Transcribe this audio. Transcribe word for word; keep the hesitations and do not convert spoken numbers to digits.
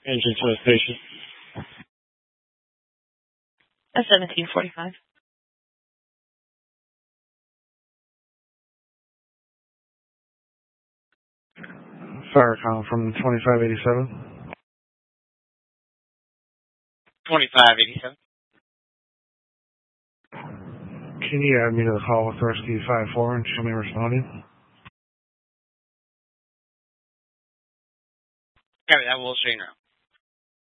Engine to the station. A seventeen forty-five. Fire call from twenty-five eighty-seven. twenty-five eighty-seven. Can you add me to the call with Rescue five four and show me responding? Copy that. We'll show you now.